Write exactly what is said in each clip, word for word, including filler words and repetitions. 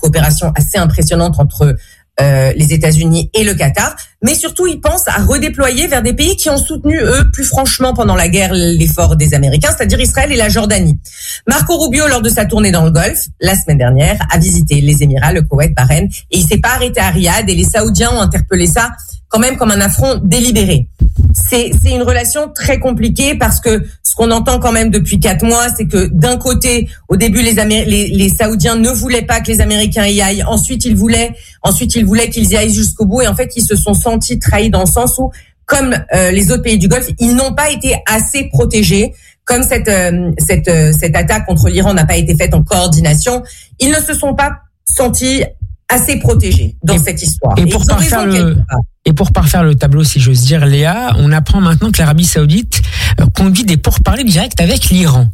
coopération assez impressionnante entre euh, les États-Unis et le Qatar. Mais surtout, ils pensent à redéployer vers des pays qui ont soutenu, eux, plus franchement pendant la guerre, l'effort des Américains, c'est-à-dire Israël et la Jordanie. Marco Rubio, lors de sa tournée dans le Golfe, la semaine dernière, a visité les Émirats, le Koweït, Bahreïn, et il s'est pas arrêté à Riyad, et les Saoudiens ont interpellé ça quand même comme un affront délibéré. C'est, c'est une relation très compliquée parce que ce qu'on entend quand même depuis quatre mois, c'est que d'un côté, au début, les, Amé- les, les Saoudiens ne voulaient pas que les Américains y aillent. Ensuite, ils voulaient, ensuite, ils voulaient qu'ils y aillent jusqu'au bout. Et en fait, ils se sont sentis trahis dans le sens où, comme euh, les autres pays du Golfe, ils n'ont pas été assez protégés. Comme cette, euh, cette, euh, cette attaque contre l'Iran n'a pas été faite en coordination, ils ne se sont pas sentis assez protégés dans et, cette histoire. Et, et pour parfaire le, et pour parfaire le tableau, si j'ose dire, Léa, on apprend maintenant que l'Arabie Saoudite conduit des pourparlers directs avec l'Iran.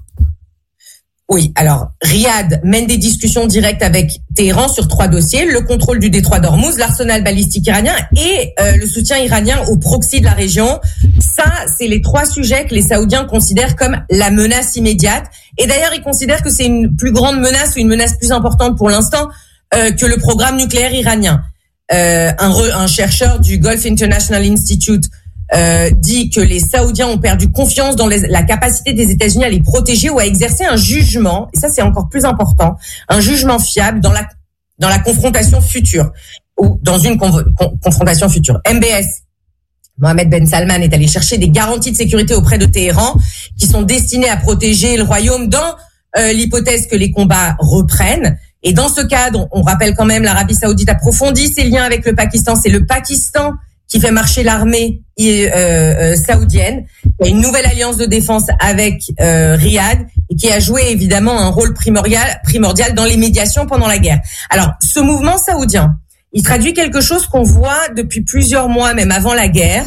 Oui, alors Riyad mène des discussions directes avec Téhéran sur trois dossiers, le contrôle du détroit d'Ormuz, l'arsenal balistique iranien et euh, le soutien iranien aux proxys de la région. Ça, c'est les trois sujets que les Saoudiens considèrent comme la menace immédiate. Et d'ailleurs, ils considèrent que c'est une plus grande menace ou une menace plus importante pour l'instant euh, que le programme nucléaire iranien. Euh, un, re, un chercheur du Gulf International Institute Euh, dit que les Saoudiens ont perdu confiance dans les, la capacité des États-Unis à les protéger ou à exercer un jugement, et ça c'est encore plus important, un jugement fiable dans la dans la confrontation future ou dans une con, con, confrontation future. M B S, Mohamed Ben Salman est allé chercher des garanties de sécurité auprès de Téhéran qui sont destinées à protéger le royaume dans euh, l'hypothèse que les combats reprennent. Et dans ce cadre, on rappelle quand même, l'Arabie Saoudite approfondit ses liens avec le Pakistan. C'est le Pakistan qui fait marcher l'armée euh, euh, saoudienne. Il y a une nouvelle alliance de défense avec euh, Riyad et qui a joué évidemment un rôle primordial, primordial dans les médiations pendant la guerre. Alors, ce mouvement saoudien, il traduit quelque chose qu'on voit depuis plusieurs mois, même avant la guerre.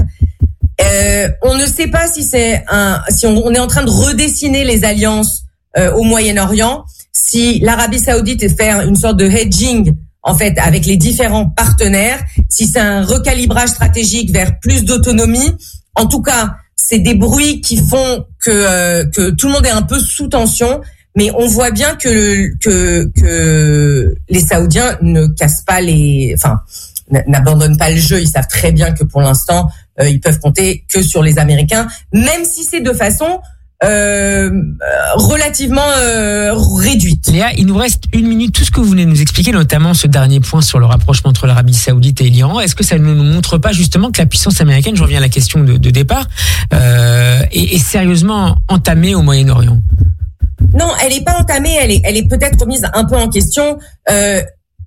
Euh, on ne sait pas si c'est un, si on, on est en train de redessiner les alliances euh, au Moyen-Orient, si l'Arabie Saoudite fait une sorte de hedging en fait, avec les différents partenaires, si c'est un recalibrage stratégique vers plus d'autonomie, en tout cas, c'est des bruits qui font que euh, que tout le monde est un peu sous tension, mais on voit bien que que que les Saoudiens ne cassent pas les, enfin, n'abandonnent pas le jeu. Ils savent très bien que pour l'instant, euh, ils peuvent compter que sur les Américains, même si c'est de façon Euh, relativement euh, réduite. Léa, il nous reste une minute. Tout ce que vous venez de nous expliquer, notamment ce dernier point sur le rapprochement entre l'Arabie Saoudite et l'Iran, est-ce que ça ne nous montre pas justement que la puissance américaine, je reviens à la question de, de départ, euh, est, est sérieusement entamée au Moyen-Orient? Non, elle n'est pas entamée, elle est, elle est peut-être remise un peu en question. Euh,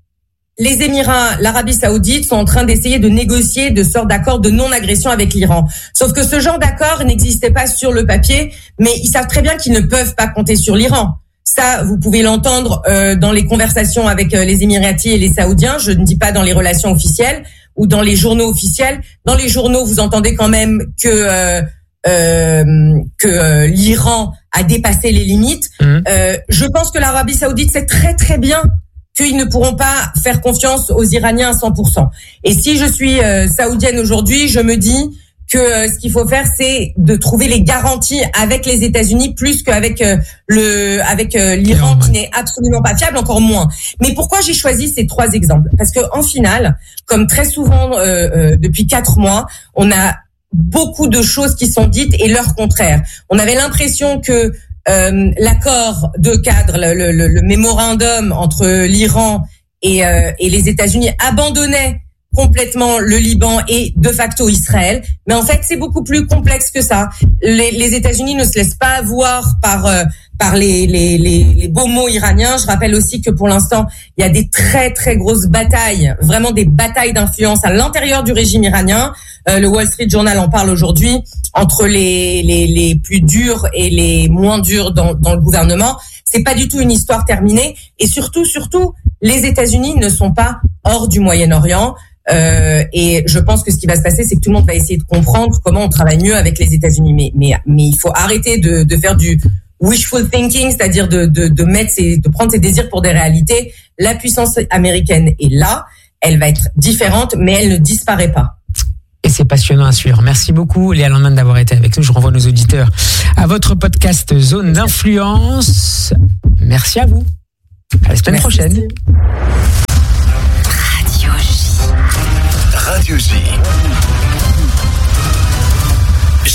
Les Émirats, l'Arabie Saoudite sont en train d'essayer de négocier de sortes d'accords de non-agression avec l'Iran. Sauf que ce genre d'accord n'existait pas sur le papier, mais ils savent très bien qu'ils ne peuvent pas compter sur l'Iran. Ça, vous pouvez l'entendre euh, dans les conversations avec euh, les Émiratis et les Saoudiens. Je ne dis pas dans les relations officielles ou dans les journaux officiels. Dans les journaux, vous entendez quand même que euh, euh, que euh, l'Iran a dépassé les limites. Mmh. Euh, je pense que l'Arabie Saoudite sait très très bien qu'ils ne pourront pas faire confiance aux Iraniens à cent pour cent. Et si je suis euh, saoudienne aujourd'hui, je me dis que euh, ce qu'il faut faire, c'est de trouver les garanties avec les États-Unis plus qu'avec euh, le avec euh, l'Iran qui n'est absolument pas fiable, encore moins. Mais pourquoi j'ai choisi ces trois exemples? Parce que en finale, comme très souvent euh, euh, depuis quatre mois, on a beaucoup de choses qui sont dites et leur contraire. On avait l'impression que Euh, l'accord de cadre, le, le, le mémorandum entre l'Iran et, euh, et les États-Unis abandonnait complètement le Liban et de facto Israël. Mais en fait, c'est beaucoup plus complexe que ça. Les, les États-Unis ne se laissent pas avoir par euh, par les, les, les, les beaux mots iraniens. Je rappelle aussi que pour l'instant, il y a des très très grosses batailles, vraiment des batailles d'influence à l'intérieur du régime iranien. Euh, le Wall Street Journal en parle aujourd'hui, entre les, les, les plus durs et les moins durs dans, dans le gouvernement. C'est pas du tout une histoire terminée. Et surtout, surtout, les États-Unis ne sont pas hors du Moyen-Orient. Euh, et je pense que ce qui va se passer, c'est que tout le monde va essayer de comprendre comment on travaille mieux avec les États-Unis. Mais, mais, mais il faut arrêter de, de faire du wishful thinking, c'est-à-dire de, de, de mettre ses, de prendre ses désirs pour des réalités. La puissance américaine est là. Elle va être différente, mais elle ne disparaît pas. Et c'est passionnant à suivre. Merci beaucoup, Léa Landman, d'avoir été avec nous. Je renvoie nos auditeurs à votre podcast Zone d'influence. Merci à vous. À la semaine Merci. prochaine.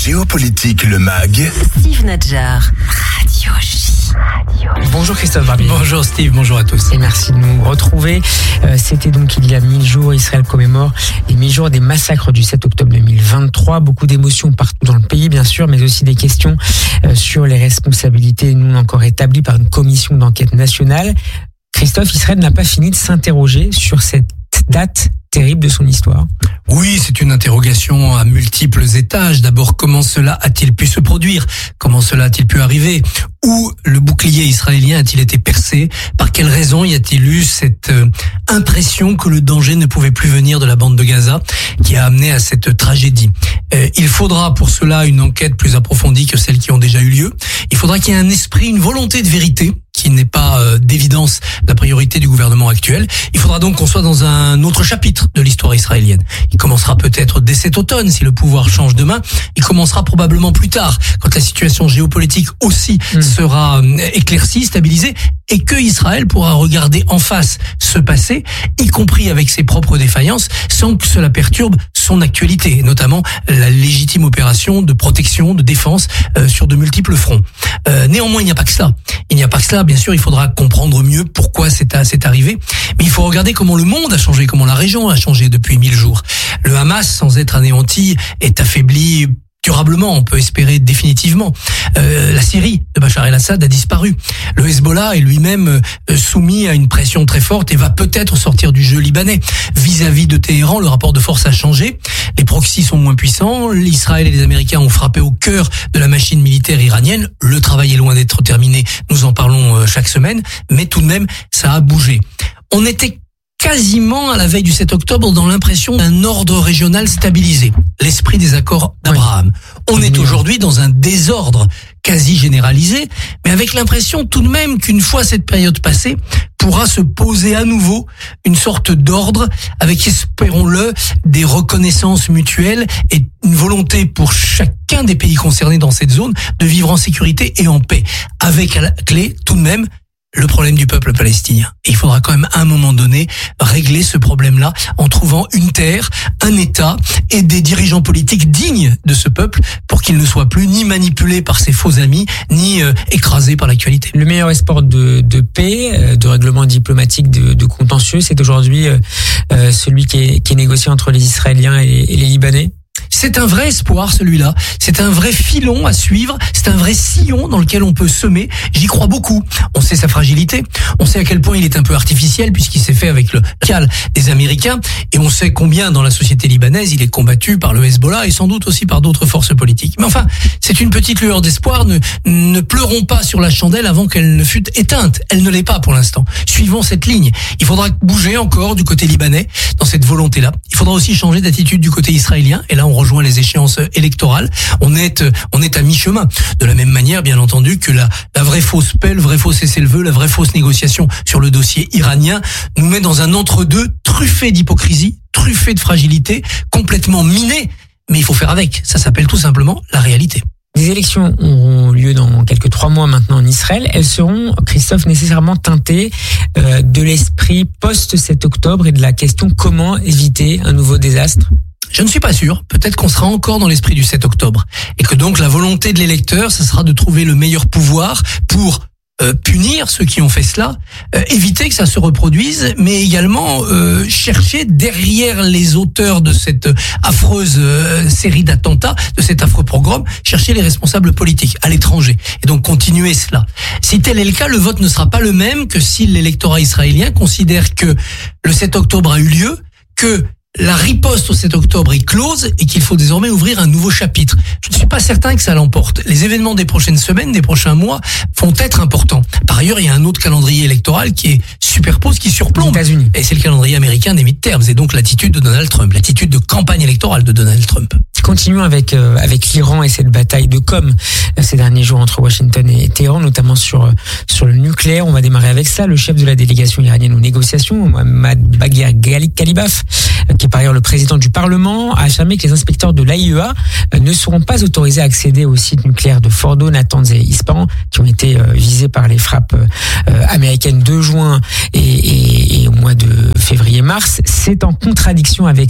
Géopolitique, le mag. Steve Nadjar, Radio J. Radio J. Bonjour Christophe Barbier. Bonjour Steve, bonjour à tous. Et merci de nous retrouver. Euh, c'était donc il y a mille jours, Israël commémore les mille jours des massacres du sept octobre deux mille vingt-trois. Beaucoup d'émotions partout dans le pays, bien sûr, mais aussi des questions euh, sur les responsabilités non encore établies par une commission d'enquête nationale. Christophe, Israël n'a pas fini de s'interroger sur cette date terrible de son histoire. Oui, c'est une interrogation à multiples étages. D'abord, comment cela a-t-il pu se produire? Comment cela a-t-il pu arriver? Où le bouclier israélien a-t-il été percé? Par quelle raison y a-t-il eu cette euh, impression que le danger ne pouvait plus venir de la bande de Gaza qui a amené à cette tragédie? euh, Il faudra pour cela une enquête plus approfondie que celles qui ont déjà eu lieu. Il faudra qu'il y ait un esprit, une volonté de vérité qui n'est pas euh, d'évidence la priorité du gouvernement actuel. Il faudra donc qu'on soit dans un autre chapitre de l'histoire israélienne. Il commencera peut-être dès cet automne si le pouvoir change de main. Il commencera probablement plus tard quand la situation géopolitique aussi mmh. sera euh, éclaircie, stabilisée et que Israël pourra regarder en face ce passé, y compris avec ses propres défaillances, sans que cela perturbe son actualité, et notamment la légitime opération de protection, de défense euh, sur de multiples fronts. Euh, néanmoins, il n'y a pas que ça. Il n'y a pas que cela. Bien sûr, il faudra comprendre mieux pourquoi c'est, c'est arrivé. Mais il faut regarder comment le monde a changé, comment la région a changé depuis mille jours. Le Hamas, sans être anéanti, est affaibli durablement, on peut espérer définitivement. Euh, la Syrie de Bachar el-Assad a disparu. Le Hezbollah est lui-même euh, soumis à une pression très forte et va peut-être sortir du jeu libanais. Vis-à-vis de Téhéran, le rapport de force a changé. Les proxys sont moins puissants. L'Israël et les Américains ont frappé au cœur de la machine militaire iranienne. Le travail est loin d'être terminé. Nous en parlons euh, chaque semaine. Mais tout de même, ça a bougé. On était quasiment à la veille du sept octobre dans l'impression d'un ordre régional stabilisé, l'esprit des accords d'Abraham. On est aujourd'hui dans un désordre quasi généralisé, mais avec l'impression tout de même qu'une fois cette période passée, pourra se poser à nouveau une sorte d'ordre avec, espérons-le, des reconnaissances mutuelles et une volonté pour chacun des pays concernés dans cette zone de vivre en sécurité et en paix, avec à la clé tout de même le problème du peuple palestinien. Et il faudra quand même à un moment donné régler ce problème-là en trouvant une terre, un État et des dirigeants politiques dignes de ce peuple pour qu'il ne soit plus ni manipulé par ses faux amis, ni euh, écrasé par l'actualité. Le meilleur espoir de, de paix, de règlement diplomatique, de, de contentieux, c'est aujourd'hui euh, celui qui est, qui est négocié entre les Israéliens et, et les Libanais. C'est un vrai espoir, celui-là. C'est un vrai filon à suivre. C'est un vrai sillon dans lequel on peut semer. J'y crois beaucoup. On sait sa fragilité. On sait à quel point il est un peu artificiel puisqu'il s'est fait avec le cal des Américains. Et on sait combien dans la société libanaise il est combattu par le Hezbollah et sans doute aussi par d'autres forces politiques. Mais enfin, c'est une petite lueur d'espoir. Ne, ne pleurons pas sur la chandelle avant qu'elle ne fût éteinte. Elle ne l'est pas pour l'instant. Suivons cette ligne. Il faudra bouger encore du côté libanais dans cette volonté-là. Il faudra aussi changer d'attitude du côté israélien. Et là, on rejoint les échéances électorales. On est, on est à mi-chemin. De la même manière, bien entendu, que la, la vraie fausse paix, le vrai faux cessez-le-feu, la vraie fausse négociation sur le dossier iranien nous met dans un entre-deux truffé d'hypocrisie, truffé de fragilité, complètement miné. Mais il faut faire avec. Ça s'appelle tout simplement la réalité. Les élections auront lieu dans quelques trois mois maintenant en Israël. Elles seront, Christophe, nécessairement teintées euh, de l'esprit post-sept octobre et de la question comment éviter un nouveau désastre. Je ne suis pas sûr. Peut-être qu'on sera encore dans l'esprit du sept octobre. Et que donc la volonté de l'électeur, ce sera de trouver le meilleur pouvoir pour euh, punir ceux qui ont fait cela, euh, éviter que ça se reproduise, mais également euh, chercher derrière les auteurs de cette affreuse euh, série d'attentats, de cet affreux pogrom, chercher les responsables politiques à l'étranger. Et donc continuer cela. Si tel est le cas, le vote ne sera pas le même que si l'électorat israélien considère que le sept octobre a eu lieu, que la riposte au sept octobre est close et qu'il faut désormais ouvrir un nouveau chapitre. Je ne suis pas certain que ça l'emporte. Les événements des prochaines semaines, des prochains mois vont être importants. Par ailleurs, il y a un autre calendrier électoral qui est superpose, qui surplombe. Et c'est le calendrier américain des midterms et donc l'attitude de Donald Trump, l'attitude de campagne électorale de Donald Trump. Continuons avec euh, avec l'Iran et cette bataille de com euh, ces derniers jours entre Washington et Téhéran, notamment sur sur le nucléaire. On va démarrer avec ça. Le chef de la délégation iranienne aux négociations, Mohammad Baghir Khalibaf, euh, qui est par ailleurs le président du Parlement, a affirmé que les inspecteurs de l'A I E A euh, ne seront pas autorisés à accéder aux sites nucléaires de Fordo, Natanz et Ispahan, qui ont été euh, visés par les frappes euh, américaines de juin et, et, et au mois de février-mars. C'est en contradiction avec ce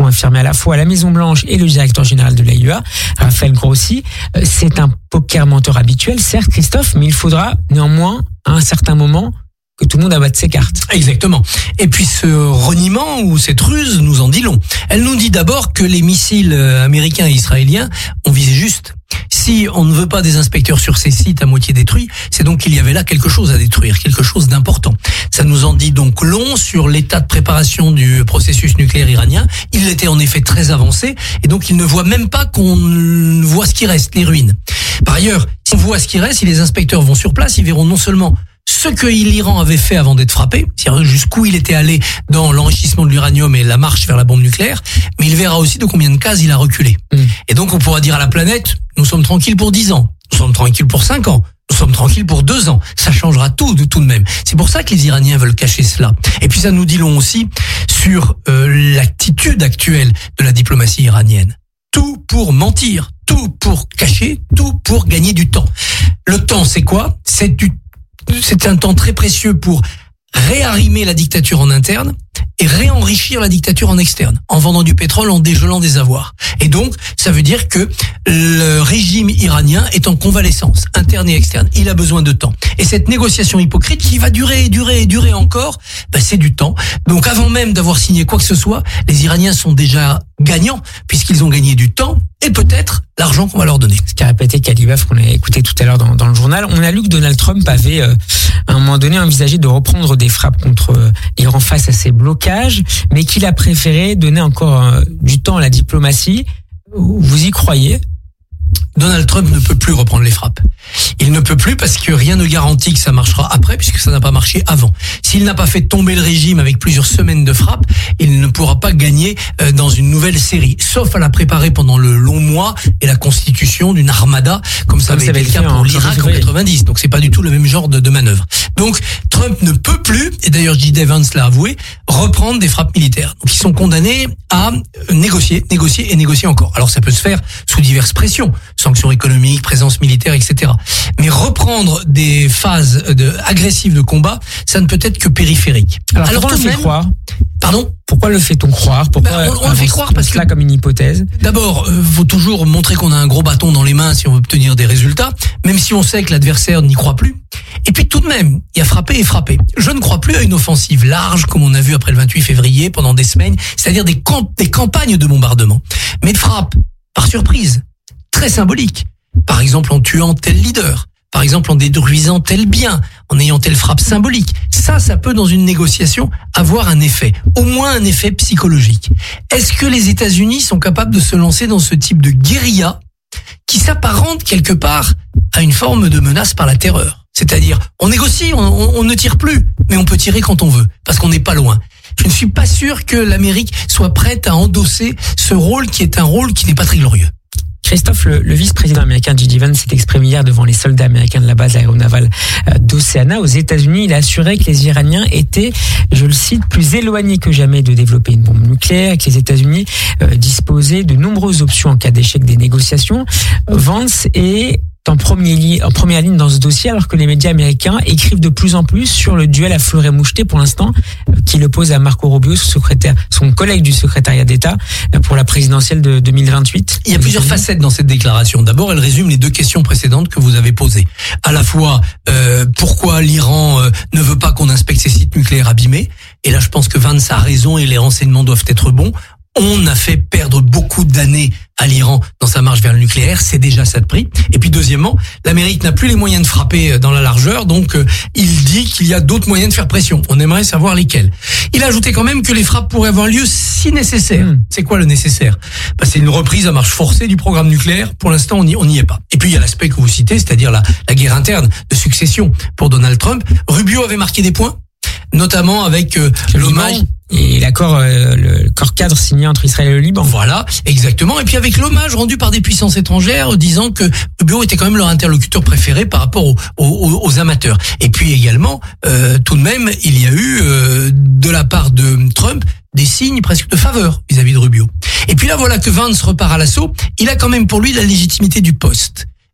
qu'ont affirmé à la fois la Maison-Blanche et le directeur général de l'A I E A, Raphaël Grossi. C'est un poker menteur habituel, certes, Christophe, mais il faudra néanmoins, à un certain moment, que tout le monde abatte ses cartes. Exactement. Et puis ce reniement ou cette ruse nous en dit long. Elle nous dit d'abord que les missiles américains et israéliens ont visé juste. Si on ne veut pas des inspecteurs sur ces sites à moitié détruits, c'est donc qu'il y avait là quelque chose à détruire, quelque chose d'important. Ça nous en dit donc long sur l'état de préparation du processus nucléaire iranien. Il était en effet très avancé et donc il ne voit même pas qu'on voit ce qui reste, les ruines. Par ailleurs, si on voit ce qui reste, si les inspecteurs vont sur place, ils verront non seulement ce que l'Iran avait fait avant d'être frappé, c'est-à-dire jusqu'où il était allé dans l'enrichissement de l'uranium et la marche vers la bombe nucléaire, mais il verra aussi de combien de cases il a reculé. Mmh. Et donc on pourra dire à la planète, nous sommes tranquilles pour dix ans, nous sommes tranquilles pour cinq ans, nous sommes tranquilles pour deux ans. Ça changera tout de tout de même. C'est pour ça que les Iraniens veulent cacher cela. Et puis ça nous dit long aussi sur euh, l'attitude actuelle de la diplomatie iranienne. Tout pour mentir, tout pour cacher, tout pour gagner du temps. Le temps, c'est quoi ? C'est du C'est un temps très précieux pour réarrimer la dictature en interne et réenrichir la dictature en externe, en vendant du pétrole, en dégelant des avoirs. Et donc, ça veut dire que le régime iranien est en convalescence, interne et externe. Il a besoin de temps. Et cette négociation hypocrite qui va durer et durer et durer encore, ben c'est du temps. Donc, avant même d'avoir signé quoi que ce soit, les Iraniens sont déjà gagnants, puisqu'ils ont gagné du temps et peut-être l'argent qu'on va leur donner. Ce qu'a répété Kalibaf, qu'on a écouté tout à l'heure dans, dans le journal. On a lu que Donald Trump avait, euh, à un moment donné, envisagé de reprendre des frappes contre euh, l'Iran face à ces blocages, mais qu'il a préféré donner encore euh, du temps à la diplomatie. Vous y croyez ? Donald Trump ne peut plus reprendre les frappes. Il ne peut plus parce que rien ne garantit que ça marchera après, puisque ça n'a pas marché avant. S'il n'a pas fait tomber le régime avec plusieurs semaines de frappes, il ne pourra pas gagner dans une nouvelle série, sauf à la préparer pendant le long mois et la constitution d'une armada, comme ça avait été le cas pour l'Irak en quatre-vingt-dix. Donc c'est pas du tout le même genre de, de manœuvre. Donc Trump ne peut plus, et d'ailleurs J D Vance l'a avoué, reprendre des frappes militaires. Donc ils sont condamnés à négocier, négocier et négocier encore. Alors ça peut se faire sous diverses pressions, sanctions économiques, présence militaire, et cetera. Mais reprendre des phases de, agressives de combat, ça ne peut être que périphérique. Alors, Alors pourquoi on le fait croire ? Pardon ? Pourquoi le fait-on croire ? Pourquoi ben, on, on le fait croire parce que là comme une hypothèse. D'abord, euh, faut toujours montrer qu'on a un gros bâton dans les mains si on veut obtenir des résultats, même si on sait que l'adversaire n'y croit plus. Et puis tout de même, il y a frappé et frappé. Je ne crois plus à une offensive large comme on a vu après le vingt-huit février pendant des semaines, c'est-à-dire des, camp- des campagnes de bombardement, mais de frappe par surprise, très symbolique. Par exemple en tuant tel leader, par exemple en détruisant tel bien, en ayant telle frappe symbolique. Ça, ça peut dans une négociation avoir un effet, au moins un effet psychologique. Est-ce que les États-Unis sont capables de se lancer dans ce type de guérilla qui s'apparente quelque part à une forme de menace par la terreur ? C'est-à-dire, on négocie, on, on, on ne tire plus, mais on peut tirer quand on veut, parce qu'on n'est pas loin. Je ne suis pas sûr que l'Amérique soit prête à endosser ce rôle qui est un rôle qui n'est pas très glorieux. Christophe, le, le vice-président américain J D Vance s'est exprimé hier devant les soldats américains de la base aéronavale d'Océana aux États-Unis. Il a assuré que les Iraniens étaient, je le cite, plus éloignés que jamais de développer une bombe nucléaire, que les États-Unis euh, disposaient de nombreuses options en cas d'échec des négociations. Vance est en, premier li- en première ligne dans ce dossier, alors que les médias américains écrivent de plus en plus sur le duel à fleur et moucheté pour l'instant, qui l'oppose à Marco Rubio, son secrétaire, son collègue du secrétariat d'État pour la présidentielle de deux mille vingt-huit. Il y a plusieurs facettes dans cette déclaration. D'abord, elle résume les deux questions précédentes que vous avez posées. À la fois, euh, pourquoi l'Iran euh, ne veut pas qu'on inspecte ses sites nucléaires abîmés ? Et là, je pense que Vance a raison et les renseignements doivent être bons. On a fait perdre beaucoup d'années à l'Iran dans sa marche vers le nucléaire, c'est déjà ça de prix. Et puis deuxièmement, l'Amérique n'a plus les moyens de frapper dans la largeur, donc euh, il dit qu'il y a d'autres moyens de faire pression. On aimerait savoir lesquels. Il a ajouté quand même que les frappes pourraient avoir lieu si nécessaire. Mmh. C'est quoi le nécessaire ? Bah, c'est une reprise à marche forcée du programme nucléaire. Pour l'instant, on n'y on n'y est pas. Et puis il y a l'aspect que vous citez, c'est-à-dire la, la guerre interne de succession pour Donald Trump. Rubio avait marqué des points, notamment avec euh, l'hommage et l'accord, euh, le corps cadre signé entre Israël et le Liban. Voilà, exactement. Et puis avec l'hommage rendu par des puissances étrangères, disant que Rubio était quand même leur interlocuteur préféré par rapport aux, aux, aux amateurs. Et puis également, euh, tout de même, il y a eu euh, de la part de Trump des signes presque de faveur vis-à-vis de Rubio. Et puis là, voilà que Vance repart à l'assaut. Il a quand même pour lui la légitimité du poste.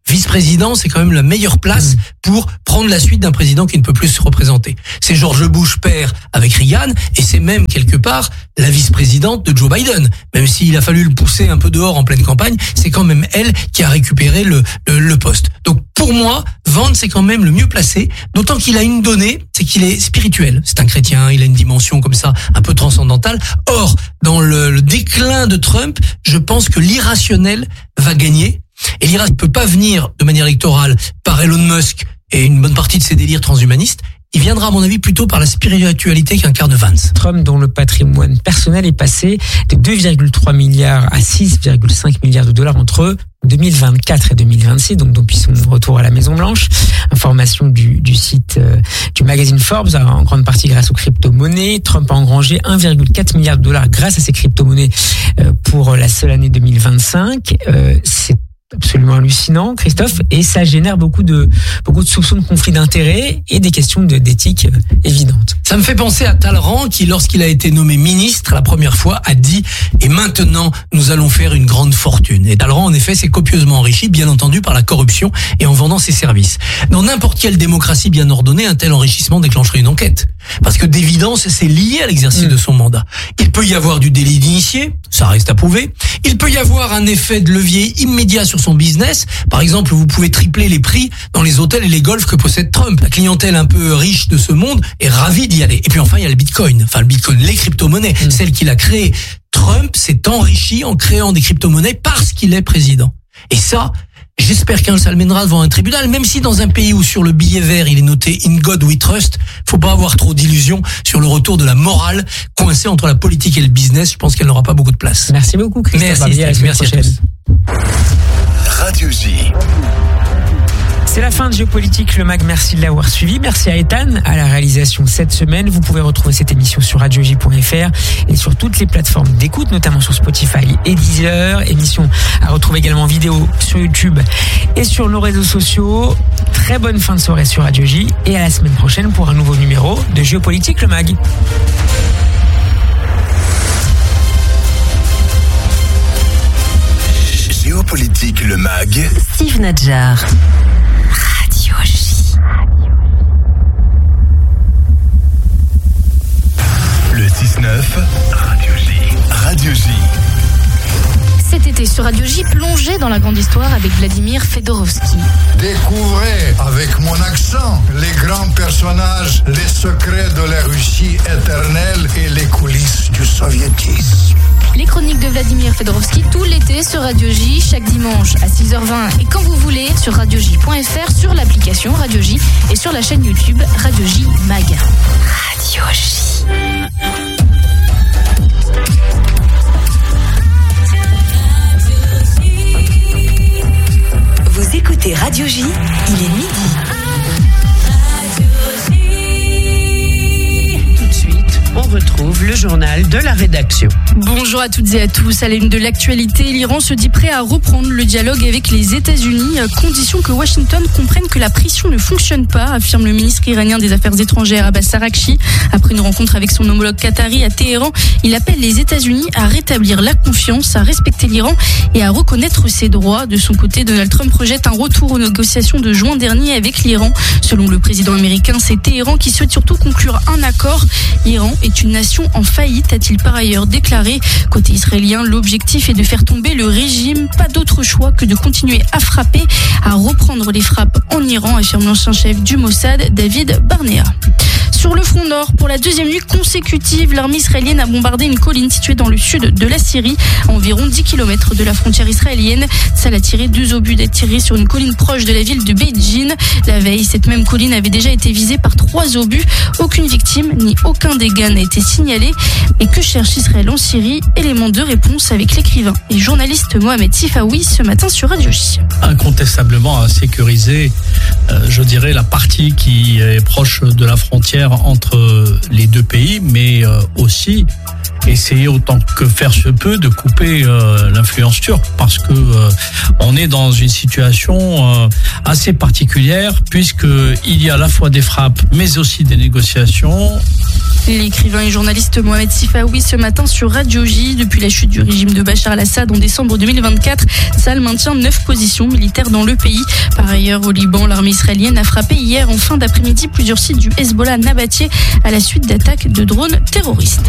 vice-président, c'est quand même la meilleure place pour prendre la suite d'un président qui ne peut plus se représenter. C'est George Bush père avec Reagan, et c'est même quelque part la vice-présidente de Joe Biden. Même s'il a fallu le pousser un peu dehors en pleine campagne, c'est quand même elle qui a récupéré le, le, le poste. Donc pour moi, Vance est quand même le mieux placé, d'autant qu'il a une donnée, c'est qu'il est spirituel. C'est un chrétien, il a une dimension comme ça, un peu transcendantale. Or, dans le, le déclin de Trump, je pense que l'irrationnel va gagner. Et l'irrationnel ne peut pas venir de manière électorale par Elon Musk et une bonne partie de ses délires transhumanistes. Il viendra, à mon avis, plutôt par la spiritualité qu'incarne Vance. Trump, dont le patrimoine personnel est passé de deux virgule trois milliards à six virgule cinq milliards de dollars entre deux mille vingt-quatre et deux mille vingt-six, donc depuis son retour à la Maison Blanche. Information du, du site euh, du magazine Forbes, en grande partie grâce aux crypto-monnaies. Trump a engrangé un virgule quatre milliard de dollars grâce à ces crypto-monnaies euh, pour la seule année deux mille vingt-cinq. Euh, c'est absolument hallucinant, Christophe, et ça génère beaucoup de beaucoup de soupçons de conflits d'intérêts et des questions de, d'éthique euh, évidentes. Ça me fait penser à Talleyrand qui, lorsqu'il a été nommé ministre la première fois, a dit « Et maintenant, nous allons faire une grande fortune ». Et Talleyrand, en effet, s'est copieusement enrichi, bien entendu, par la corruption et en vendant ses services. Dans n'importe quelle démocratie bien ordonnée, un tel enrichissement déclencherait une enquête. Parce que d'évidence, c'est lié à l'exercice mmh. de son mandat. Il peut y avoir du délit d'initié, ça reste à prouver. Il peut y avoir un effet de levier immédiat sur son business. Par exemple, vous pouvez tripler les prix dans les hôtels et les golfs que possède Trump. La clientèle un peu riche de ce monde est ravie d'y aller. Et puis enfin, il y a le Bitcoin. Enfin, le Bitcoin, les crypto-monnaies, mmh. celle qu'il a créée. Trump s'est enrichi en créant des crypto-monnaies parce qu'il est président. Et ça, j'espère qu'un ça le mènera devant un tribunal, même si dans un pays où sur le billet vert il est noté In God We Trust, faut pas avoir trop d'illusions sur le retour de la morale coincée entre la politique et le business. Je pense qu'elle n'aura pas beaucoup de place. Merci beaucoup, Christophe. Merci, à la merci à tous. Radio J. C'est la fin de Géopolitique, le mag. Merci de l'avoir suivi. Merci à Ethan à la réalisation cette semaine. Vous pouvez retrouver cette émission sur radio j point f r et sur toutes les plateformes d'écoute, notamment sur Spotify et Deezer. Émission à retrouver également en vidéo sur YouTube et sur nos réseaux sociaux. Très bonne fin de soirée sur Radio J et à la semaine prochaine pour un nouveau numéro de Géopolitique, le mag. Géopolitique, le mag. Steve Nadjar. Radio J. Le six neuf. Radio J. Radio J. Cet été sur Radio J, plongez dans la grande histoire avec Vladimir Fedorovski. Découvrez avec mon accent les grands personnages, les secrets de la Russie éternelle et les coulisses du soviétisme. Les chroniques de Vladimir Fedorovski tout l'été sur Radio J, chaque dimanche à six heures vingt et quand vous voulez sur radio j point f r, sur l'application Radio J et sur la chaîne YouTube Radio J Mag. Radio J. Vous écoutez Radio J, il est midi. On retrouve le journal de la rédaction. Bonjour à toutes et à tous. À la une de l'actualité, l'Iran se dit prêt à reprendre le dialogue avec les États-Unis, à condition que Washington comprenne que la pression ne fonctionne pas, affirme le ministre iranien des Affaires étrangères Abbas Araghchi. Après une rencontre avec son homologue qatari à Téhéran, il appelle les États-Unis à rétablir la confiance, à respecter l'Iran et à reconnaître ses droits. De son côté, Donald Trump projette un retour aux négociations de juin dernier avec l'Iran. Selon le président américain, c'est Téhéran qui souhaite surtout conclure un accord. L'Iran est une nation en faillite, a-t-il par ailleurs déclaré. Côté israélien, l'objectif est de faire tomber le régime. Pas d'autre choix que de continuer à frapper, à reprendre les frappes en Iran, affirme l'ancien chef du Mossad, David Barnea. Sur le front nord, pour la deuxième nuit consécutive, l'armée israélienne a bombardé une colline située dans le sud de la Syrie, à environ dix kilomètres de la frontière israélienne. Ça a tiré deux obus d'être tirés sur une colline proche de la ville de Beijing. La veille, cette même colline avait déjà été visée par trois obus. Aucune victime ni aucun dégât n'a été signalé. Et que cherche Israël en Syrie? Élément de réponse avec l'écrivain et journaliste Mohamed Sifawi ce matin sur Radio J. Incontestablement à sécuriser, euh, je dirais, la partie qui est proche de la frontière entre les deux pays, mais euh, aussi essayer autant que faire se peut de couper euh, l'influence turque, parce que euh, on est dans une situation euh, assez particulière, puisque il y a à la fois des frappes mais aussi des négociations. L'écrivain et journaliste Mohamed Sifawi ce matin sur Radio J. Depuis la chute du régime de Bachar al-Assad en décembre deux mille vingt-quatre, Tsahal maintient neuf positions militaires dans le pays. Par ailleurs, au Liban, l'armée israélienne a frappé hier en fin d'après-midi plusieurs sites du Hezbollah à Nabatieh à la suite d'attaques de drones terroristes.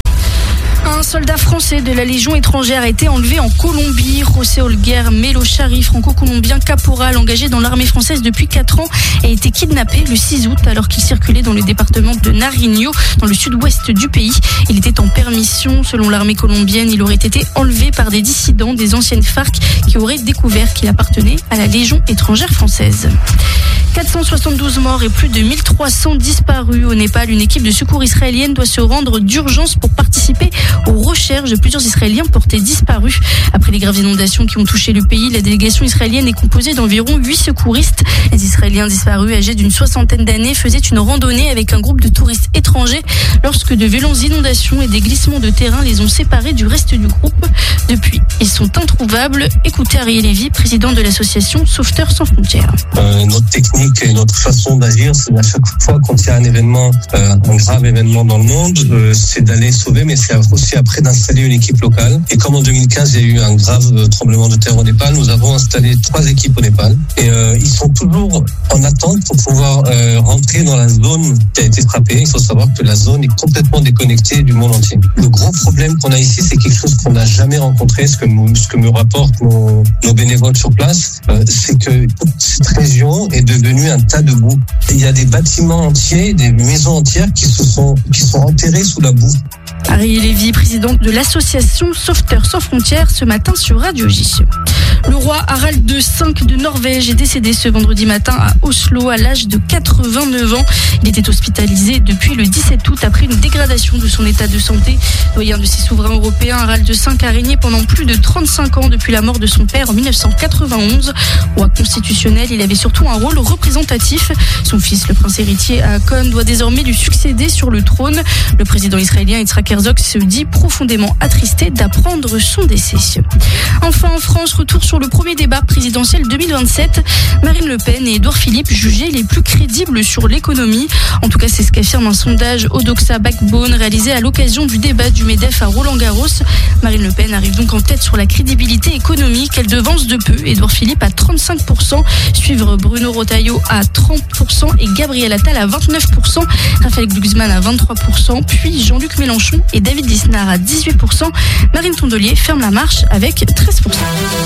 Un soldat français de la Légion étrangère a été enlevé en Colombie. José Olguer Melo Chari, franco-colombien caporal engagé dans l'armée française depuis quatre ans, a été kidnappé le six août alors qu'il circulait dans le département de Nariño, dans le sud-ouest du pays. Il était en permission. Selon l'armée colombienne, il aurait été enlevé par des dissidents des anciennes FARC qui auraient découvert qu'il appartenait à la Légion étrangère française. quatre cent soixante-douze morts et plus de mille trois cents disparus au Népal. Une équipe de secours israélienne doit se rendre d'urgence pour participer aux recherches de plusieurs Israéliens portés disparus. Après les graves inondations qui ont touché le pays, la délégation israélienne est composée d'environ huit secouristes. Les Israéliens disparus, âgés d'une soixantaine d'années, faisaient une randonnée avec un groupe de touristes étrangers lorsque de violentes inondations et des glissements de terrain les ont séparés du reste du groupe. Depuis, ils sont introuvables. Écoutez Ariel Lévy, président de l'association Sauveteurs sans frontières. Euh, notre technique et notre façon d'agir, c'est à chaque fois quand il y a un événement, euh, un grave événement dans le monde, euh, c'est d'aller sauver, mais c'est aussi après d'installer une équipe locale. Et comme en deux mille quinze, il y a eu un grave tremblement de terre au Népal, nous avons installé trois équipes au Népal. Et euh, ils sont toujours en attente pour pouvoir euh, rentrer dans la zone qui a été frappée. Il faut savoir que la zone est complètement déconnectée du monde entier. Le gros problème qu'on a ici, c'est quelque chose qu'on n'a jamais rencontré, ce que, nous, ce que me rapportent nos, nos bénévoles sur place, euh, c'est que toute cette région est devenue un tas de boue. Il y a des bâtiments entiers, des maisons entières qui se sont, qui sont enterrées sous la boue. Ariel Lévy, présidente de l'association Sauveteurs sans frontières, ce matin sur Radio J. Le roi Harald cinq de Norvège est décédé ce vendredi matin à Oslo à l'âge de quatre-vingt-neuf ans. Il était hospitalisé depuis le dix-sept août après une dégradation de son état de santé. Doyen de ses souverains européens, Harald cinq a régné pendant plus de trente-cinq ans depuis la mort de son père en dix-neuf cent quatre-vingt-onze. Roi constitutionnel, il avait surtout un rôle représentatif. Son fils, le prince héritier Haakon, doit désormais lui succéder sur le trône. Le président israélien Yitzhak Herzog se dit profondément attristé d'apprendre son décès. Enfin, en France, retour sur le premier débat présidentiel deux mille vingt-sept. Marine Le Pen et Édouard Philippe jugés les plus crédibles sur l'économie. En tout cas, c'est ce qu'affirme un sondage Odoxa Backbone réalisé à l'occasion du débat du MEDEF à Roland-Garros. Marine Le Pen arrive donc en tête sur la crédibilité économique. Elle devance de peu Édouard Philippe à trente-cinq pour cent, suivre Bruno Retailleau à trente pour cent et Gabriel Attal à vingt-neuf pour cent, Raphaël Glucksmann à vingt-trois pour cent, puis Jean-Luc Mélenchon et David Lisnard à dix-huit pour cent. Marine Tondelier ferme la marche avec treize pour cent.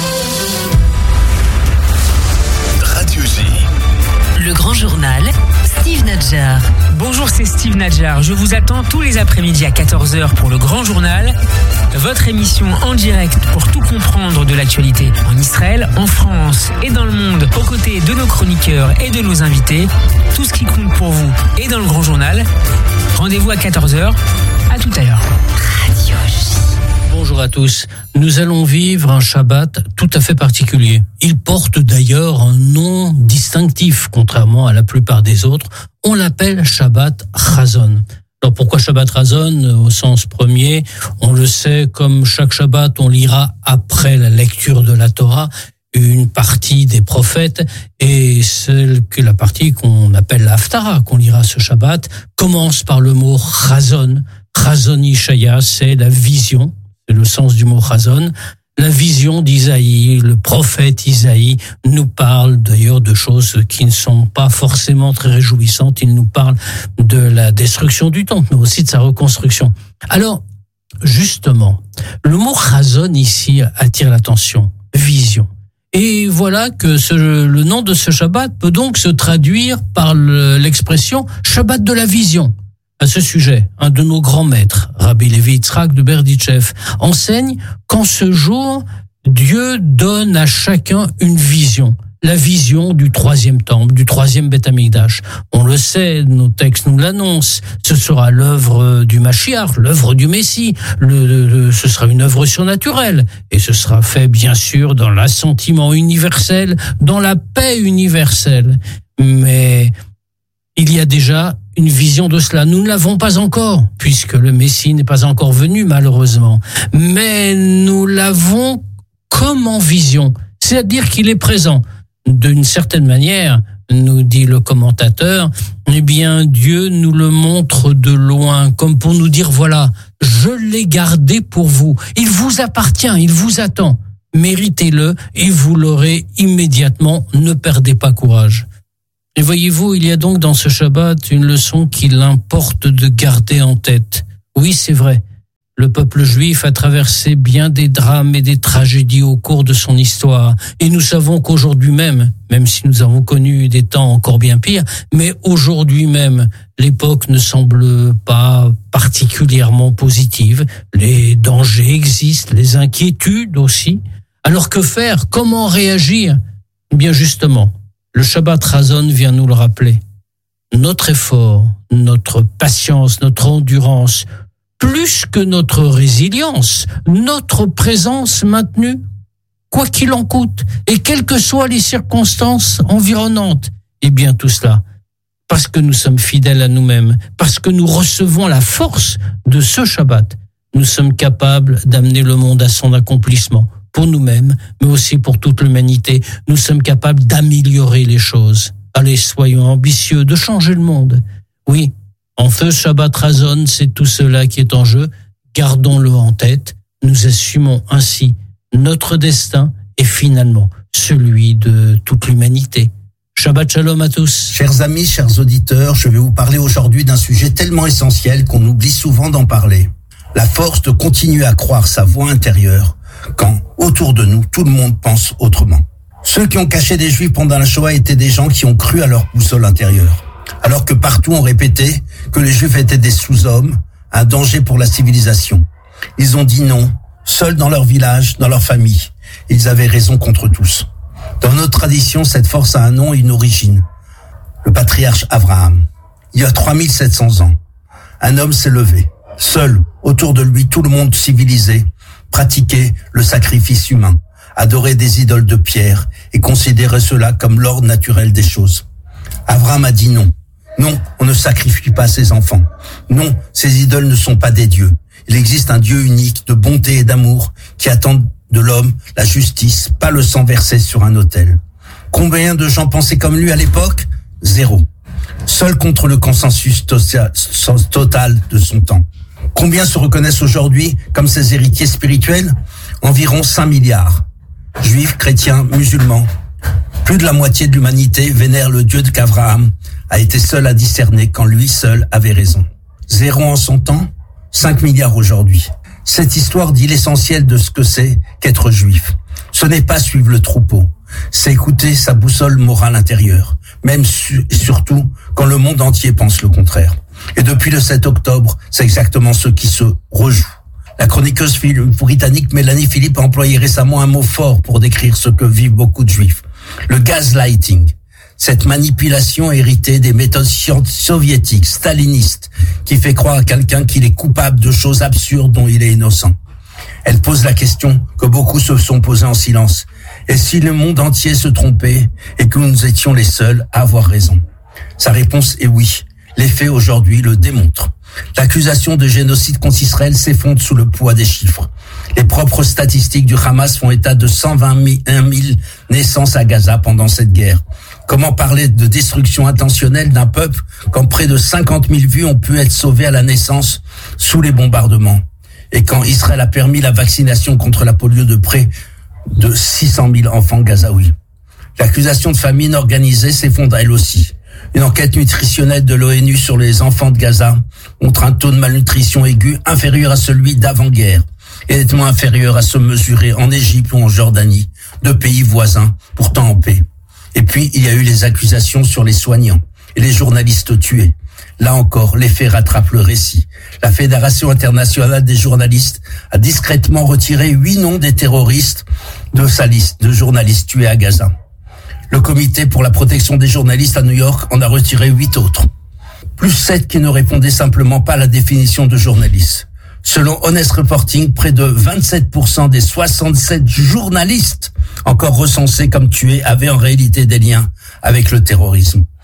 Radio J. Le grand journal, Steve Nadjar. Bonjour, c'est Steve Nadjar. Je vous attends tous les après-midi à quatorze heures pour le grand journal. Votre émission en direct pour tout comprendre de l'actualité en Israël, en France et dans le monde, aux côtés de nos chroniqueurs et de nos invités. Tout ce qui compte pour vous est dans le grand journal. Rendez-vous à quatorze heures. À tout à l'heure. Radio J. Bonjour à tous. Nous allons vivre un Shabbat tout à fait particulier. Il porte d'ailleurs un nom distinctif, contrairement à la plupart des autres. On l'appelle Shabbat Chazon. Alors pourquoi Shabbat Chazon au sens premier? On le sait, comme chaque Shabbat, on lira après la lecture de la Torah une partie des prophètes, et celle que la partie qu'on appelle la Haftara, qu'on lira ce Shabbat, commence par le mot Chazon. Chazon Ishaya, c'est la vision. C'est le sens du mot Chazon. La vision d'Isaïe, le prophète Isaïe, nous parle d'ailleurs de choses qui ne sont pas forcément très réjouissantes. Il nous parle de la destruction du temple, mais aussi de sa reconstruction. Alors, justement, le mot Chazon ici attire l'attention. Vision. Et voilà que ce, le nom de ce Shabbat peut donc se traduire par le, l'expression Shabbat de la vision. À ce sujet, un de nos grands maîtres, Rabbi Levi Yitzhak de Berditchev, enseigne qu'en ce jour, Dieu donne à chacun une vision. La vision du troisième temple, du troisième Beth Amikdash. On le sait, nos textes nous l'annoncent. Ce sera l'œuvre du Mashiach, l'œuvre du Messie. Le, le, le, ce sera une œuvre surnaturelle. Et ce sera fait, bien sûr, dans l'assentiment universel, dans la paix universelle. Mais il y a déjà une vision de cela. Nous ne l'avons pas encore, puisque le Messie n'est pas encore venu, malheureusement. Mais nous l'avons comme en vision, c'est-à-dire qu'il est présent. D'une certaine manière, nous dit le commentateur, eh bien Dieu nous le montre de loin, comme pour nous dire, voilà, je l'ai gardé pour vous. Il vous appartient, il vous attend. Méritez-le et vous l'aurez immédiatement. Ne perdez pas courage. Et voyez-vous, il y a donc dans ce Shabbat une leçon qu'il importe de garder en tête. Oui, c'est vrai. Le peuple juif a traversé bien des drames et des tragédies au cours de son histoire. Et nous savons qu'aujourd'hui même, même si nous avons connu des temps encore bien pires, mais aujourd'hui même, l'époque ne semble pas particulièrement positive. Les dangers existent, les inquiétudes aussi. Alors que faire? Comment réagir? Eh bien justement, le Shabbat Razon vient nous le rappeler. Notre effort, notre patience, notre endurance, plus que notre résilience, notre présence maintenue, quoi qu'il en coûte, et quelles que soient les circonstances environnantes, eh bien tout cela, parce que nous sommes fidèles à nous-mêmes, parce que nous recevons la force de ce Shabbat, nous sommes capables d'amener le monde à son accomplissement, pour nous-mêmes, mais aussi pour toute l'humanité. Nous sommes capables d'améliorer les choses. Allez, soyons ambitieux, de changer le monde. Oui, en ce Shabbat Razon, c'est tout cela qui est en jeu. Gardons-le en tête. Nous assumons ainsi notre destin et finalement celui de toute l'humanité. Shabbat Shalom à tous. Chers amis, chers auditeurs, je vais vous parler aujourd'hui d'un sujet tellement essentiel qu'on oublie souvent d'en parler. La force de continuer à croire sa voix intérieure quand, autour de nous, tout le monde pense autrement. Ceux qui ont caché des Juifs pendant la Shoah étaient des gens qui ont cru à leur boussole intérieure. Alors que partout on répétait que les Juifs étaient des sous-hommes, un danger pour la civilisation. Ils ont dit non, seuls dans leur village, dans leur famille. Ils avaient raison contre tous. Dans notre tradition, cette force a un nom et une origine. Le patriarche Abraham. Il y a trois mille sept cents ans, un homme s'est levé. Seul, autour de lui, tout le monde civilisé, pratiquait le sacrifice humain, adorait des idoles de pierre et considérait cela comme l'ordre naturel des choses. Abraham a dit non. Non, on ne sacrifie pas ses enfants. Non, ces idoles ne sont pas des dieux. Il existe un Dieu unique de bonté et d'amour qui attend de l'homme la justice, pas le sang versé sur un autel. Combien de gens pensaient comme lui à l'époque? Zéro. Seul contre le consensus total de son temps. Combien se reconnaissent aujourd'hui comme ses héritiers spirituels? Environ cinq milliards. Juifs, chrétiens, musulmans. Plus de la moitié de l'humanité vénère le Dieu qu'Abraham a été seul à discerner quand lui seul avait raison. Zéro en son temps, cinq milliards aujourd'hui. Cette histoire dit l'essentiel de ce que c'est qu'être juif. Ce n'est pas suivre le troupeau, c'est écouter sa boussole morale intérieure, même su- et surtout quand le monde entier pense le contraire. Et depuis le sept octobre, c'est exactement ce qui se rejoue. La chroniqueuse britannique Mélanie Philippe a employé récemment un mot fort pour décrire ce que vivent beaucoup de juifs. Le gaslighting. Cette manipulation héritée des méthodes soviétiques, stalinistes, qui fait croire à quelqu'un qu'il est coupable de choses absurdes dont il est innocent. Elle pose la question que beaucoup se sont posés en silence. Et si le monde entier se trompait et que nous étions les seuls à avoir raison? Sa réponse est oui. Les faits aujourd'hui le démontrent. L'accusation de génocide contre Israël s'effondre sous le poids des chiffres. Les propres statistiques du Hamas font état de cent vingt et un mille naissances à Gaza pendant cette guerre. Comment parler de destruction intentionnelle d'un peuple quand près de cinquante mille vies ont pu être sauvées à la naissance sous les bombardements? Et quand Israël a permis la vaccination contre la polio de près de six cent mille enfants gazaouis. L'accusation de famine organisée s'effondre elle aussi. Une enquête nutritionnelle de l'ONU sur les enfants de Gaza montre un taux de malnutrition aiguë inférieur à celui d'avant-guerre et nettement inférieur à ce mesuré en Égypte ou en Jordanie, deux pays voisins, pourtant en paix. Et puis, il y a eu les accusations sur les soignants et les journalistes tués. Là encore, les faits rattrapent le récit. La Fédération internationale des journalistes a discrètement retiré huit noms des terroristes de sa liste de journalistes tués à Gaza. Le comité pour la protection des journalistes à New York en a retiré huit autres. Plus sept qui ne répondaient simplement pas à la définition de journaliste. Selon Honest Reporting, près de vingt-sept pour cent des soixante-sept journalistes encore recensés comme tués avaient en réalité des liens avec le terrorisme.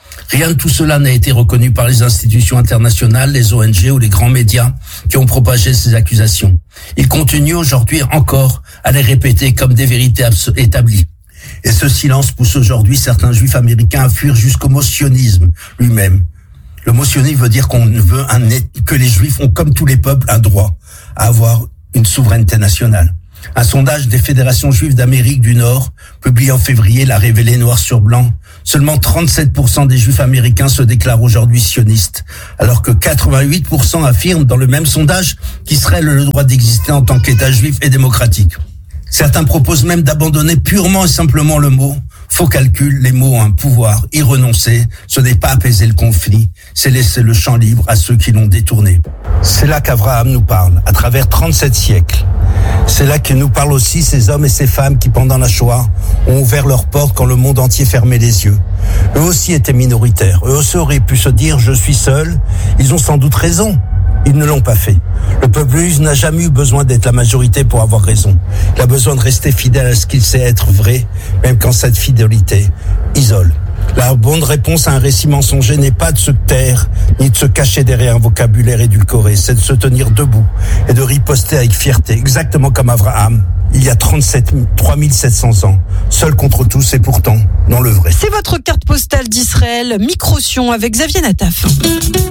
Rien de tout cela n'a été reconnu par les institutions internationales, les O N G ou les grands médias qui ont propagé ces accusations. Ils continuent aujourd'hui encore à les répéter comme des vérités établies. Et ce silence pousse aujourd'hui certains juifs américains à fuir jusqu'au mot sionisme lui-même. Le mot sionisme veut dire qu'on veut un, que les juifs ont, comme tous les peuples, un droit à avoir une souveraineté nationale. Un sondage des fédérations juives d'Amérique du Nord, publié en février, l'a révélé noir sur blanc. Seulement trente-sept pour cent des juifs américains se déclarent aujourd'hui sionistes, alors que quatre-vingt-huit pour cent affirment dans le même sondage qu'Israël a le droit d'exister en tant qu'État juif et démocratique. Certains proposent même d'abandonner purement et simplement le mot. Faux calcul, les mots ont un pouvoir, y renoncer, ce n'est pas apaiser le conflit, c'est laisser le champ libre à ceux qui l'ont détourné. C'est là qu'Abraham nous parle, à travers trente-sept siècles. C'est là que nous parlent aussi ces hommes et ces femmes qui, pendant la Shoah, ont ouvert leurs portes quand le monde entier fermait les yeux. Eux aussi étaient minoritaires. Eux aussi auraient pu se dire « je suis seul ». Ils ont sans doute raison. Ils ne l'ont pas fait. Le peuple juif n'a jamais eu besoin d'être la majorité pour avoir raison. Il a besoin de rester fidèle à ce qu'il sait être vrai, même quand cette fidélité isole. La bonne réponse à un récit mensonger n'est pas de se taire, ni de se cacher derrière un vocabulaire édulcoré. C'est de se tenir debout et de riposter avec fierté, exactement comme Abraham, il y a trente-sept, trois mille sept cents ans, seul contre tous et pourtant dans le vrai. C'est votre carte postale d'Israël, Microsion avec Xavier Nataf.